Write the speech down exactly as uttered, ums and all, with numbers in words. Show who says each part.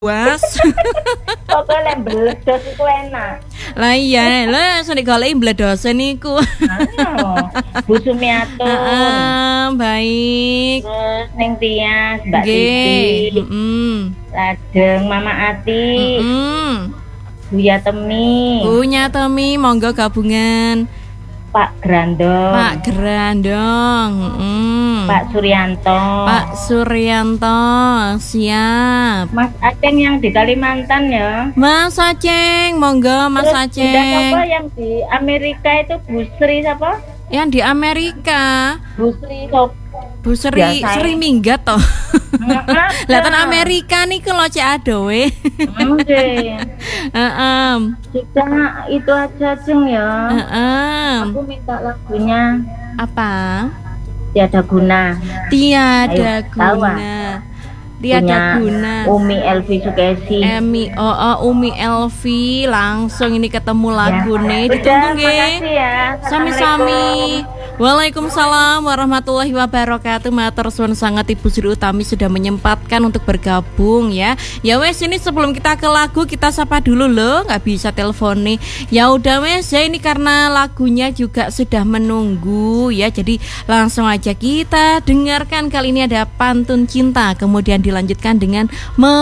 Speaker 1: Was.
Speaker 2: Pokoknya mbledos iku enak.
Speaker 1: Lah iya, lha sing digoleki mbledose niku.
Speaker 2: Anu, Bu Sumiatun.
Speaker 1: Heeh, baik.
Speaker 2: Terus ning Tias, Mbak
Speaker 1: Nggih.
Speaker 2: Titi.
Speaker 1: Heeh.
Speaker 2: Lajeng Mama Ati.
Speaker 1: Heeh.
Speaker 2: Buya Temi.
Speaker 1: Punya Temi, monggo gabungan.
Speaker 2: Pak Grandong.
Speaker 1: Pak Grandong. Heeh.
Speaker 2: Pak Suryanto.
Speaker 1: Pak Suryanto, siap.
Speaker 2: Mas Aceng yang di Kalimantan ya.
Speaker 1: Mas Aceng, monggo Mas
Speaker 2: Terus
Speaker 1: Aceng.
Speaker 2: udah apa yang di Amerika itu Bu Sri siapa?
Speaker 1: Yang di Amerika,
Speaker 2: Bu Sri Sop.
Speaker 1: Bu Sri,
Speaker 2: Biasa.
Speaker 1: Sri minggat toh.
Speaker 2: Heeh.
Speaker 1: Lah ten Amerika niku lho cek adowe.
Speaker 2: Oke.
Speaker 1: Heeh.
Speaker 2: Kita itu aja Ceng ya.
Speaker 1: Heeh.
Speaker 2: Aku minta lagunya
Speaker 1: Apa?
Speaker 2: Tiada Guna.
Speaker 1: Tiada
Speaker 2: Ayo, tahu, ah?
Speaker 1: guna. Tiada
Speaker 2: Punya
Speaker 1: guna.
Speaker 2: Umi Elvi Sukesi.
Speaker 1: Emi, oh, oh Umi Elvi langsung ini ketemu lagu
Speaker 2: Ya.
Speaker 1: nih.
Speaker 2: Udah,
Speaker 1: Ditunggu nggih.
Speaker 2: makasih ya.
Speaker 1: Sami-sami.
Speaker 2: Assalamualaikum.
Speaker 1: Waalaikumsalam warahmatullahi wabarakatuh. Matur suwun sangat Ibu Sri Utami sudah menyempatkan untuk bergabung ya. Ya wes, ini sebelum kita ke lagu kita sapa dulu loh, nggak bisa telepon nih. Ya udah wes ya, ini karena lagunya juga sudah menunggu ya. Jadi langsung aja kita dengarkan. Kali ini ada Pantun Cinta, kemudian dilanjutkan dengan